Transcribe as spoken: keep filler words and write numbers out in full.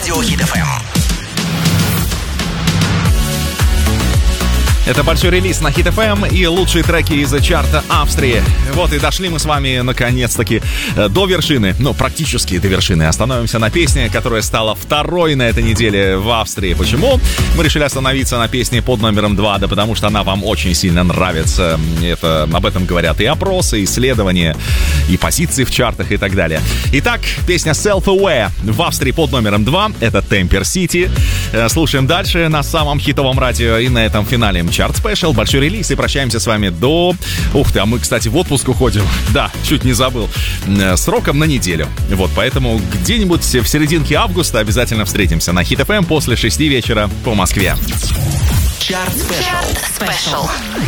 Радио Хит эф эм. Это большой релиз на Хит эф эм и лучшие треки из чарта Австрии. Вот и дошли мы с вами наконец-таки до вершины, ну, практически до вершины. Остановимся на песне, которая стала второй на этой неделе в Австрии. Почему? Мы решили остановиться на песне под номером два, да потому что она вам очень сильно нравится. Это, об этом говорят и опросы, и исследования, и позиции в чартах и так далее. Итак, песня Self-Aware в Австрии под номером два. Это Temper City. Слушаем дальше на самом хитовом радио и на этом финале Чарт Спешл, большой релиз, и прощаемся с вами до... Ух ты, а мы, кстати, в отпуск уходим. Да, чуть не забыл. Сроком на неделю. Вот, поэтому где-нибудь в серединке августа обязательно встретимся на Хит эф эм после шести вечера по Москве. Чарт Спешл.